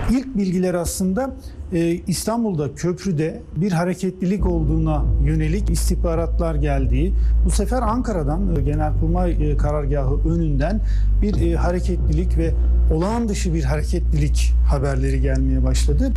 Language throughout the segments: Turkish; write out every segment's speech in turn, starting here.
İlk bilgiler aslında İstanbul'da köprüde bir hareketlilik olduğuna yönelik istihbaratlar geldiği, bu sefer Ankara'dan Genelkurmay Karargahı önünden bir hareketlilik ve olağan dışı bir hareketlilik haberleri gelmeye başladı.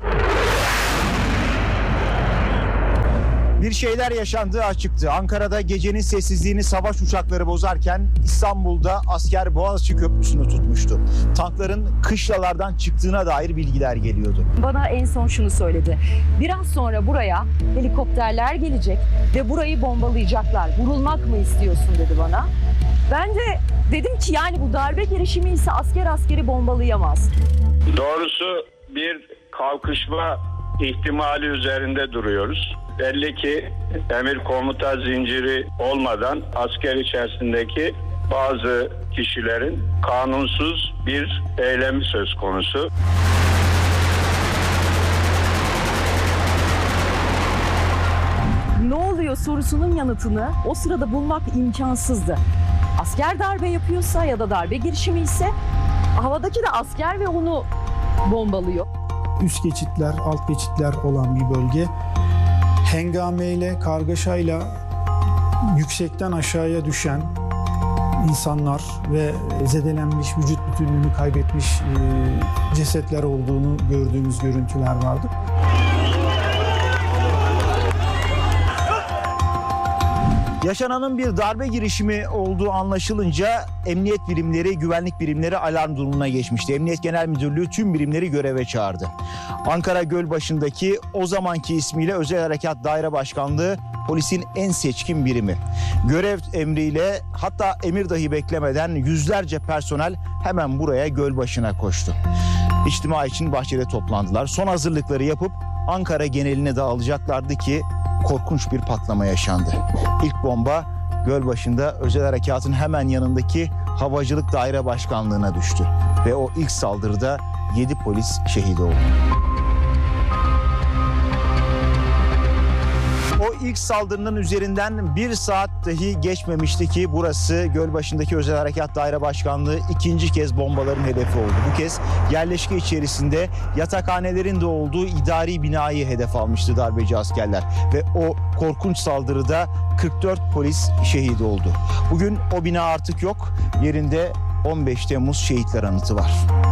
Bir şeyler yaşandığı açıktı. Ankara'da gecenin sessizliğini savaş uçakları bozarken İstanbul'da asker Boğaziçi Köprüsü'nü tutmuştu. Tankların kışlalardan çıktığına dair bilgiler geliyordu. Bana en son şunu söyledi. Biraz sonra buraya helikopterler gelecek ve burayı bombalayacaklar. Vurulmak mı istiyorsun dedi bana. Ben de dedim ki yani bu darbe girişimi ise askeri bombalayamaz. Doğrusu bir kalkışma ihtimali üzerinde duruyoruz. Belli ki emir komuta zinciri olmadan asker içerisindeki bazı kişilerin kanunsuz bir eylemi söz konusu. Ne oluyor sorusunun yanıtını o sırada bulmak imkansızdı. Asker darbe yapıyorsa ya da darbe girişimi ise havadaki de asker ve onu bombalıyor. Üst geçitler, alt geçitler olan bir bölge. Hengameyle, kargaşayla yüksekten aşağıya düşen insanlar ve zedelenmiş, vücut bütünlüğünü kaybetmiş cesetler olduğunu gördüğümüz görüntüler vardı. Yaşananın bir darbe girişimi olduğu anlaşılınca emniyet birimleri, güvenlik birimleri alarm durumuna geçmişti. Emniyet Genel Müdürlüğü tüm birimleri göreve çağırdı. Ankara Gölbaşı'ndaki o zamanki ismiyle Özel Harekat Daire Başkanlığı polisin en seçkin birimi. Görev emriyle hatta emir dahi beklemeden yüzlerce personel hemen buraya Gölbaşı'na koştu. İçtima için bahçede toplandılar. Son hazırlıkları yapıp Ankara geneline dağılacaklardı ki korkunç bir patlama yaşandı. İlk bomba Gölbaşı'nda Özel Harekat'ın hemen yanındaki Havacılık Daire Başkanlığı'na düştü. Ve o ilk saldırıda 7 polis şehit oldu. O ilk saldırının üzerinden bir saat dahi geçmemişti ki burası Gölbaşı'ndaki Özel Harekat Daire Başkanlığı ikinci kez bombaların hedefi oldu. Bu kez yerleşke içerisinde yatakhanelerin de olduğu idari binayı hedef almıştı darbeci askerler. Ve o korkunç saldırıda 44 polis şehit oldu. Bugün o bina artık yok. Yerinde 15 Temmuz Şehitler Anıtı var.